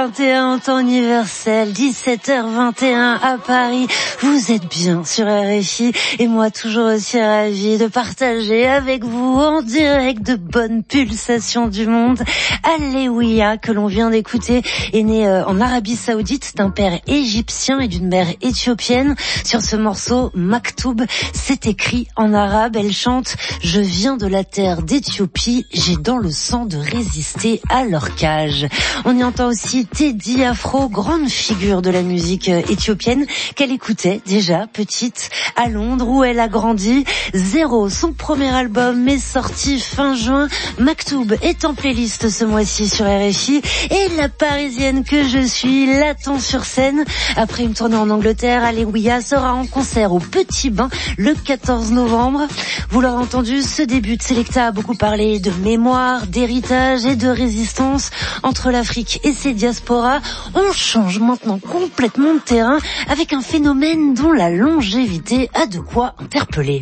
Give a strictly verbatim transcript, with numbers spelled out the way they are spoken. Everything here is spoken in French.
vingt et un en temps universel, dix-sept heures vingt et un à Paris. Vous êtes bien sur R F I et moi toujours aussi ravie de partager avec vous en direct de bonnes pulsations du monde. Alléluia que l'on vient d'écouter est né euh, en Arabie Saoudite d'un père égyptien et d'une mère éthiopienne. Sur ce morceau, Maktoub, c'est écrit en arabe. Elle chante « Je viens de la terre d'Éthiopie, j'ai dans le sang de résister à leur cage ». On y entend aussi Teddy Afro, grande figure de la musique éthiopienne, qu'elle écoutait déjà petite à Londres où elle a grandi. Zéro, son premier album est sorti fin juin. Maktoub est en playlist ce mois-ci sur R F I et la parisienne que je suis l'attend sur scène. Après une tournée en Angleterre, Alléluia sera en concert au Petit Bain le quatorze novembre. Vous l'aurez entendu, ce début de Selecta a beaucoup parlé de mémoire, d'héritage et de résistance entre l'Afrique et ses diasporas. On change maintenant complètement de terrain avec un phénomène dont la longévité a de quoi interpeller.